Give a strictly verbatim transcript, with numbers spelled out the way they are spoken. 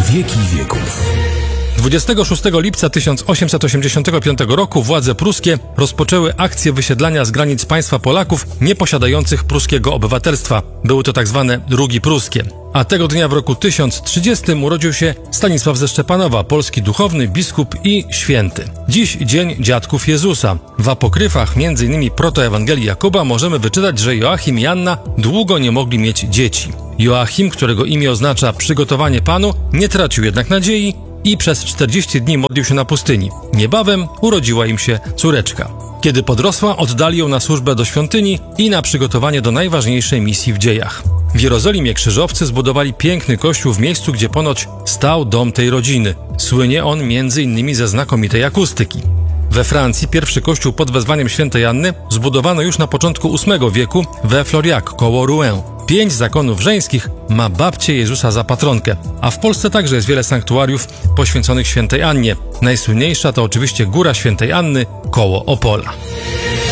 wieki wieków. dwudziestego szóstego lipca tysiąc osiemset osiemdziesiątego piątego roku władze pruskie rozpoczęły akcję wysiedlania z granic państwa Polaków nieposiadających pruskiego obywatelstwa. Były to tak zwane rugi pruskie. A tego dnia w roku tysiąc trzydziestym urodził się Stanisław ze Szczepanowa, polski duchowny, biskup i święty. Dziś dzień dziadków Jezusa. W apokryfach, między innymi protoewangelii Jakuba, możemy wyczytać, że Joachim i Anna długo nie mogli mieć dzieci. Joachim, którego imię oznacza przygotowanie Panu, nie tracił jednak nadziei i przez czterdzieści dni modlił się na pustyni. Niebawem urodziła im się córeczka. Kiedy podrosła, oddali ją na służbę do świątyni i na przygotowanie do najważniejszej misji w dziejach. W Jerozolimie krzyżowcy zbudowali piękny kościół w miejscu, gdzie ponoć stał dom tej rodziny. Słynie on między innymi ze znakomitej akustyki. We Francji pierwszy kościół pod wezwaniem świętej Anny zbudowano już na początku ósmego wieku we Floriac koło Rouen. Pięć zakonów żeńskich ma babcię Jezusa za patronkę, a w Polsce także jest wiele sanktuariów poświęconych świętej Annie. Najsłynniejsza to oczywiście Góra Świętej Anny koło Opola.